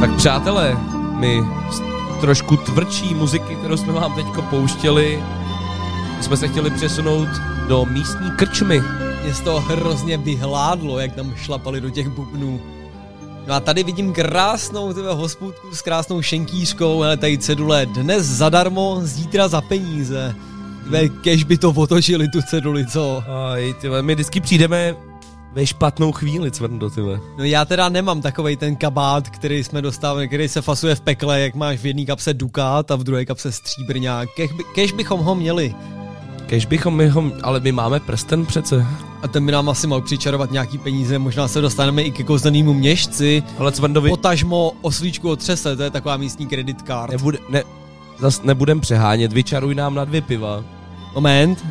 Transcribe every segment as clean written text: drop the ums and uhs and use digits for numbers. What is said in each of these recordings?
Tak přátelé, my trošku tvrdší muziky, kterou jsme vám teďko pouštěli, jsme se chtěli přesunout do místní krčmy. Mě z toho hrozně vyhládlo, jak tam šlapali do těch bubnů. No a tady vidím krásnou hospůdku s krásnou šenkýřkou, ale tady cedule dnes zadarmo, zítra za peníze. Kež by to otočili tu ceduli, co? Aj, tyhle, my vždycky přijdeme ve špatnou chvíli, Cvrndo, tyhle. No já teda nemám takovej ten kabát, který jsme dostávali, který se fasuje v pekle, jak máš v jedné kapse dukát a v druhé kapse stříbrňák. Kež bychom ho měli. Ale my máme prsten přece. A ten by nám asi mohl přičarovat nějaký peníze, možná se dostaneme i ke kouzelnému měšci. Ale Cvrndovi... Potažmo oslíčku otřese, to je taková místní credit card. Zas nebudem přehánět, vyčaruj nám na 2 piva. Moment.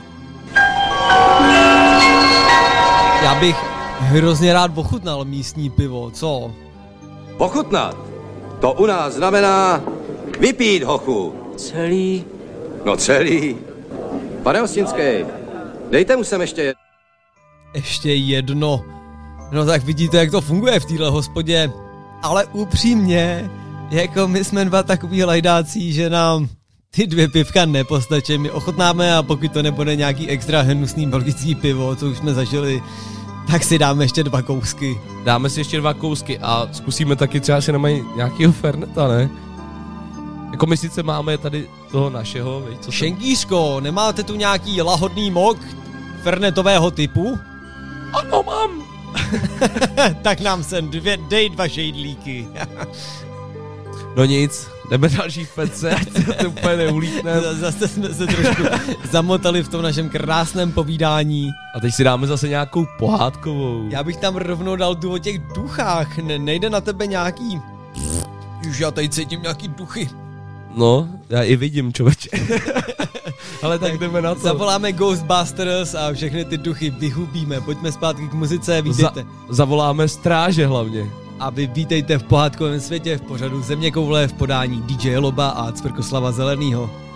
Já bych hrozně rád ochutnal místní pivo, co? Pochutnat? To u nás znamená vypít, hochu. Celý? No celý. Pane Hostinský, dejte mu sem ještě Ještě jedno. No tak vidíte, jak to funguje v téhle hospodě. Ale upřímně, jako my jsme 2 takový lajdáci, že nám ty 2 pivka nepostačí. My ochotnáme a pokud to nebude nějaký extra hnusný belgický pivo, co už jsme zažili, tak si dáme ještě 2 kousky. Dáme si ještě 2 kousky a zkusíme taky třeba si nemají nějakýho ferneta, ne? Jako my sice máme tady toho našeho, víš, co Šenkýřko, nemáte tu nějaký lahodný mok fernetového typu? Ano, mám! Tak nám sem dej 2 šejdlíky. No nic, jdeme další v pece, ať se to úplně neulítne. Zase jsme se trošku zamotali v tom našem krásném povídání. A teď si dáme zase nějakou pohádkovou. Já bych tam rovnou dal tu o těch duchách, nejde na tebe nějaký... Už já tady cítím nějaký duchy. No, já i vidím, člověče. Ale tak jdeme na to. Zavoláme Ghostbusters a všechny ty duchy vyhubíme. Pojďme zpátky k muzice, vítejte. Zavoláme stráže hlavně. A vy vítejte v pohádkovém světě v pořadu Zeměkoule v podání DJ Loba a Cvrkoslava Zelenýho.